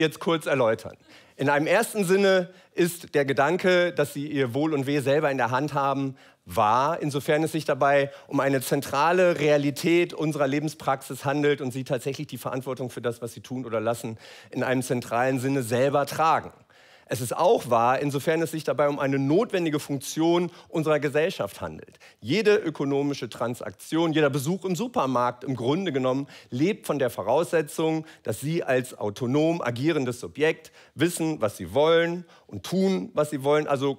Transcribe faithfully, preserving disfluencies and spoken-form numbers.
jetzt kurz erläutern. In einem ersten Sinne ist der Gedanke, dass Sie Ihr Wohl und Wehe selber in der Hand haben, wahr, insofern es sich dabei um eine zentrale Realität unserer Lebenspraxis handelt und Sie tatsächlich die Verantwortung für das, was Sie tun oder lassen, in einem zentralen Sinne selber tragen. Es ist auch wahr, insofern es sich dabei um eine notwendige Funktion unserer Gesellschaft handelt. Jede ökonomische Transaktion, jeder Besuch im Supermarkt im Grunde genommen lebt von der Voraussetzung, dass Sie als autonom agierendes Subjekt wissen, was Sie wollen und tun, was Sie wollen, also